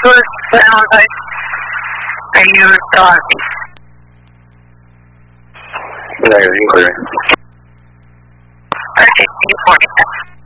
Are you talking? Yeah, you're clear. Okay, 40.